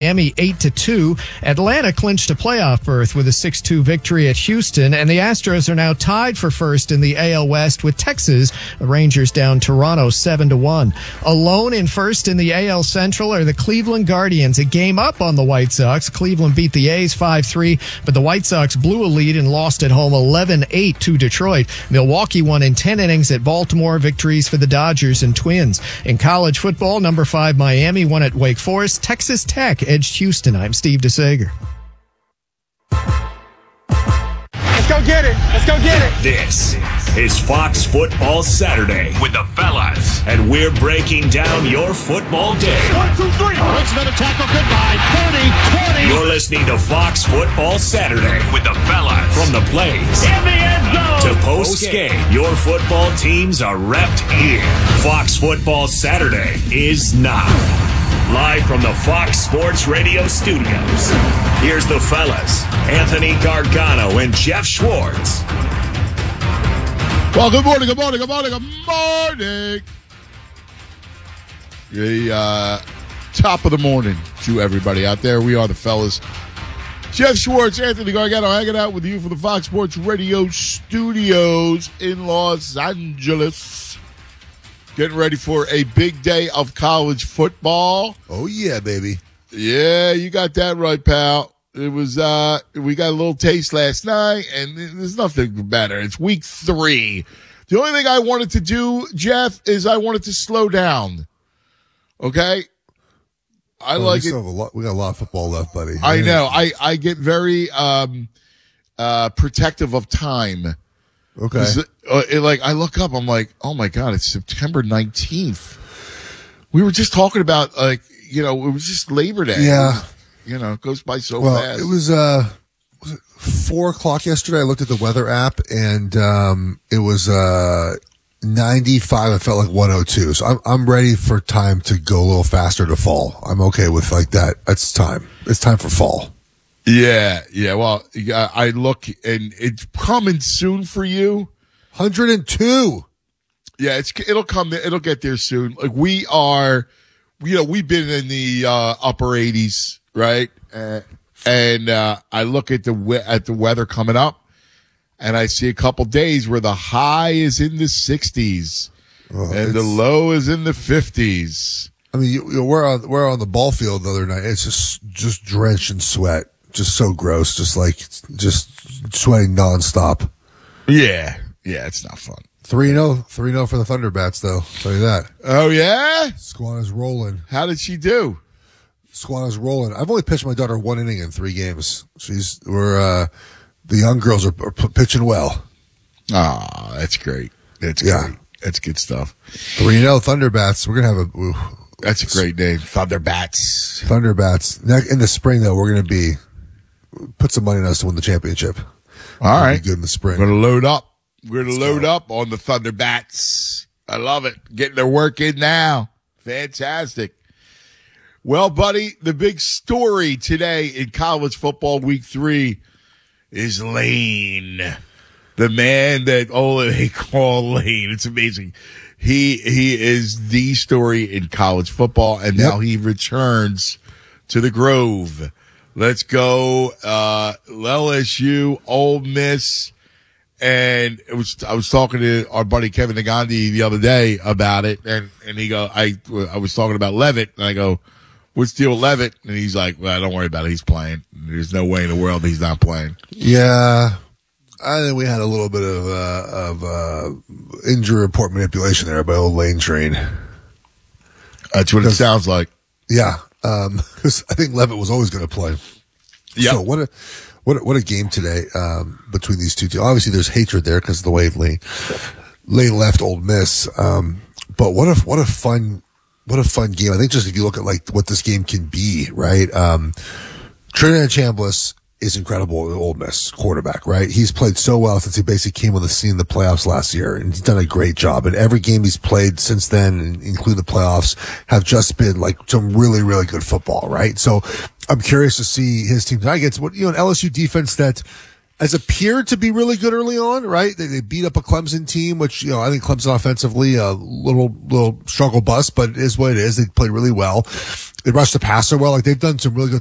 Miami 8-2. Atlanta clinched a playoff berth with a 6-2 victory at Houston, and the Astros are now tied for first in the AL West with Texas. The Rangers down Toronto 7-1. Alone in first in the AL Central are the Cleveland Guardians, a game up on the White Sox. Cleveland beat the A's 5-3, but the White Sox blew a lead and lost at home 11-8 to Detroit. Milwaukee won in 10 innings at Baltimore. Victories for the Dodgers and Twins. In college football, number 5 Miami won at Wake Forest. Texas Tech edged Houston. I'm Steve DeSager. Let's go get it. Let's go get it. This is Fox Football Saturday with the fellas, and we're breaking down your football day. 1, 2, 3. Looks for the tackle. Goodbye. 30, 20. You're listening to Fox Football Saturday with the fellas. From the plays In the end zone. to post-game, your football teams are repped here. Fox Football Saturday is now. Live from the Fox Sports Radio studios, here's the fellas, Anthony Gargano and Jeff Schwartz. Well, good morning. The top of the morning to everybody out there. We are the fellas. Jeff Schwartz, Anthony Gargano, hanging out with you from the Fox Sports Radio studios in Los Angeles. Getting ready for a big day of college football. Oh, yeah, baby. Yeah, you got that right, pal. It was, we got a little taste last night, and there's nothing better. It's week 3. The only thing I wanted to do, Jeff, is I wanted to slow down. Okay? I like it. We got a lot of football left, buddy. I know. I get very, protective of time. Okay. I look up, I'm like, oh my God, it's September 19th. We were just talking about, it was just Labor Day. Yeah. It goes by so fast. It was it 4 o'clock yesterday? I looked at the weather app and, it was, 95. I felt like 102. So I'm ready for time to go a little faster to fall. I'm okay with like that. It's time. It's time for fall. Yeah. Well, I look and it's coming soon for you. 102. Yeah, it'll come. It'll get there soon. Like we've been in the upper 80s, right? And I look at the weather coming up, and I see a couple days where the high is in the 60s and the low is in the 50s. I mean, we're on the ball field the other night. It's just drenched in sweat. Just so gross. Just sweating nonstop. Yeah, it's not fun. 3-0 for the Thunderbats, though. I'll tell you that. Oh yeah, Squana's rolling. How did she do? Squana's rolling. I've only pitched my daughter 1 inning in 3 games. The young girls are pitching well. Ah, that's great. That's great. That's good stuff. 3-0 Thunderbats. We're gonna have That's a great name, Thunderbats. In the spring, though, we're gonna put some money on us to win the championship. All right, good in the spring. We're gonna load up. We're gonna load up on the Thunderbats. I love it. Getting their work in now. Fantastic. Well, buddy, the big story today in college football week 3 is Lane. The man that they call Lane. It's amazing. He is the story in college football, and now he returns to the Grove. Let's go, LSU, Ole Miss. And I was talking to our buddy Kevin Nagandi the other day about it, and I was talking about Levitt, and I go, what's the deal with Levitt? And he's like, well, don't worry about it. He's playing. There's no way in the world he's not playing. Yeah. I think we had a little bit of injury report manipulation there by old Lane Train. That's what it sounds like. Yeah. Cause I think Levitt was always going to play. Yeah. So what a game today, between these two teams. Obviously there's hatred there because of the way Lane left Ole Miss. But what a fun game. I think just if you look at like what this game can be, right? Trinidad Chambliss is incredible at Ole Miss quarterback, right? He's played so well since he basically came on the scene in the playoffs last year, and he's done a great job. And every game he's played since then, including the playoffs, have just been like some really, really good football, right? So I'm curious to see his team tonight against an LSU defense that has appeared to be really good early on, right? They beat up a Clemson team, which, I think Clemson offensively, a little struggle bus, but it is what it is. They played really well. They rushed the passer well. Like they've done some really good